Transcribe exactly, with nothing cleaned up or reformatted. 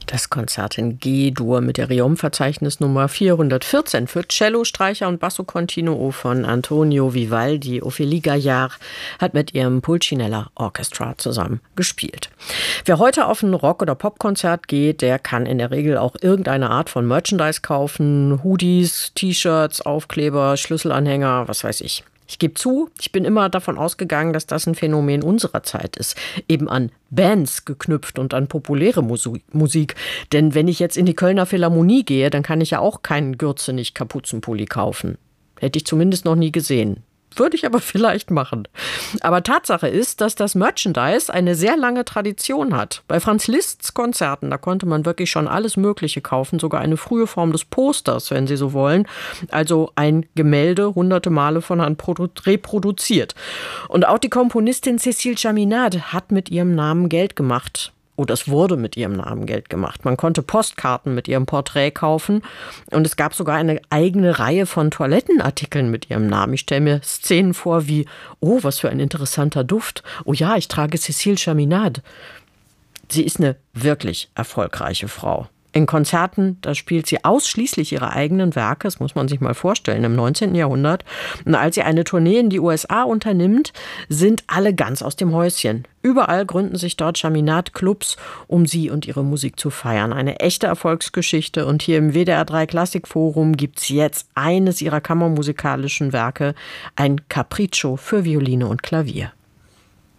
Das Konzert in G-Dur mit der Riom-Verzeichnis Nummer vierhundertvierzehn für Cello, Streicher und Basso Continuo von Antonio Vivaldi. Ophélie Gaillard hat mit ihrem Pulcinella Orchestra zusammen gespielt. Wer heute auf ein Rock- oder Popkonzert geht, der kann in der Regel auch irgendeine Art von Merchandise kaufen. Hoodies, T-Shirts, Aufkleber, Schlüsselanhänger, was weiß ich. Ich gebe zu, ich bin immer davon ausgegangen, dass das ein Phänomen unserer Zeit ist. Eben an Bands geknüpft und an populäre Musik. Denn wenn ich jetzt in die Kölner Philharmonie gehe, dann kann ich ja auch keinen Gürzenich-Kapuzenpulli kaufen. Hätte ich zumindest noch nie gesehen. Würde ich aber vielleicht machen. Aber Tatsache ist, dass das Merchandise eine sehr lange Tradition hat. Bei Franz Liszt's Konzerten, da konnte man wirklich schon alles Mögliche kaufen, sogar eine frühe Form des Posters, wenn Sie so wollen. Also ein Gemälde, hunderte Male von Hand reproduziert. Und auch die Komponistin Cécile Chaminade hat mit ihrem Namen Geld gemacht. Oder es wurde mit ihrem Namen Geld gemacht. Man konnte Postkarten mit ihrem Porträt kaufen und es gab sogar eine eigene Reihe von Toilettenartikeln mit ihrem Namen. Ich stelle mir Szenen vor wie, oh, was für ein interessanter Duft. Oh ja, ich trage Cécile Chaminade. Sie ist eine wirklich erfolgreiche Frau. In Konzerten, da spielt sie ausschließlich ihre eigenen Werke, das muss man sich mal vorstellen, im neunzehnten Jahrhundert. Und als sie eine Tournee in die U S A unternimmt, sind alle ganz aus dem Häuschen. Überall gründen sich dort Chaminade-Clubs, um sie und ihre Musik zu feiern. Eine echte Erfolgsgeschichte. Und hier im W D R drei Klassikforum gibt es jetzt eines ihrer kammermusikalischen Werke, ein Capriccio für Violine und Klavier.